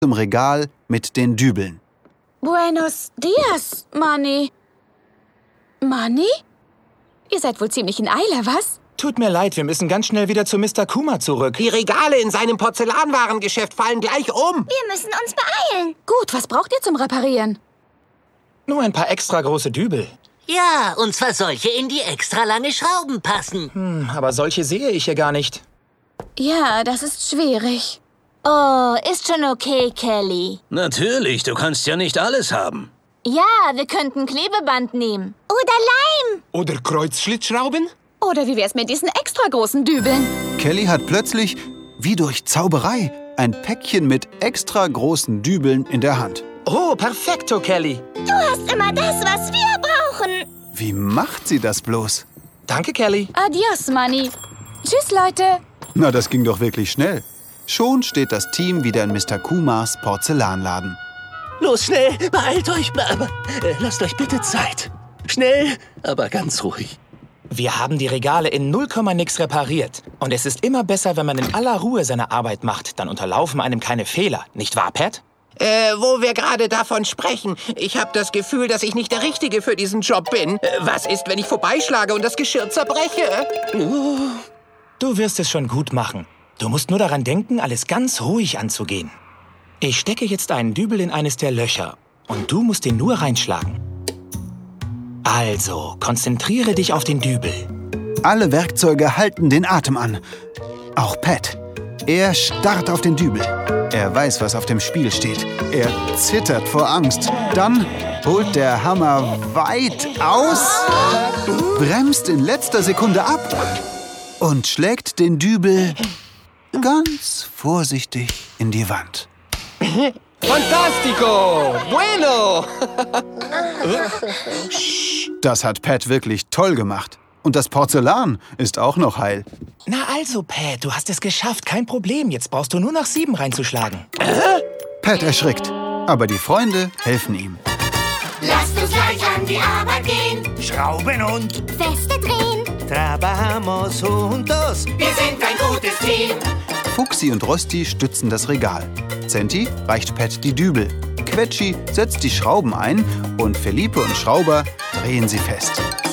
zum Regal mit den Dübeln. Buenos dias, Manny. Manny? Ihr seid wohl ziemlich in Eile, was? Tut mir leid, wir müssen ganz schnell wieder zu Mr. Kuma zurück. Die Regale in seinem Porzellanwarengeschäft fallen gleich um. Wir müssen uns beeilen. Gut, was braucht ihr zum Reparieren? Nur ein paar extra große Dübel. Ja, und zwar solche, in die extra lange Schrauben passen. Aber solche sehe ich hier gar nicht. Ja, das ist schwierig. Oh, ist schon okay, Kelly. Natürlich, du kannst ja nicht alles haben. Ja, wir könnten Klebeband nehmen. Oder Leim. Oder Kreuzschlitzschrauben? Oder wie wär's mit diesen extra großen Dübeln? Kelly hat plötzlich, wie durch Zauberei, ein Päckchen mit extra großen Dübeln in der Hand. Oh, perfekto, Kelly. Du hast immer das, was wir brauchen. Wie macht sie das bloß? Danke, Kelly. Adios, Manny. Tschüss, Leute. Na, das ging doch wirklich schnell. Schon steht das Team wieder in Mr. Kumas Porzellanladen. Los, schnell, beeilt euch, aber lasst euch bitte Zeit. Schnell, aber ganz ruhig. Wir haben die Regale in 0, nix repariert. Und es ist immer besser, wenn man in aller Ruhe seine Arbeit macht. Dann unterlaufen einem keine Fehler. Nicht wahr, Pat? Wo wir gerade davon sprechen. Ich habe das Gefühl, dass ich nicht der Richtige für diesen Job bin. Was ist, wenn ich vorbeischlage und das Geschirr zerbreche? Du wirst es schon gut machen. Du musst nur daran denken, alles ganz ruhig anzugehen. Ich stecke jetzt einen Dübel in eines der Löcher. Und du musst ihn nur reinschlagen. Also, konzentriere dich auf den Dübel. Alle Werkzeuge halten den Atem an. Auch Pat. Er starrt auf den Dübel. Er weiß, was auf dem Spiel steht. Er zittert vor Angst. Dann holt der Hammer weit aus, bremst in letzter Sekunde ab und schlägt den Dübel ganz vorsichtig in die Wand. Fantastico! Bueno! Das hat Pat wirklich toll gemacht. Und das Porzellan ist auch noch heil. Na also, Pat, du hast es geschafft. Kein Problem. Jetzt brauchst du nur nach 7 reinzuschlagen. Pat erschrickt, aber die Freunde helfen ihm. Lasst uns gleich an die Arbeit gehen. Schrauben und Feste drehen. trabajamos juntos. Wir sind ein gutes Team. Fuchsi und Rosti stützen das Regal. Zenti reicht Pat die Dübel. Quetschi setzt die Schrauben ein und Felipe und Schrauber drehen sie fest.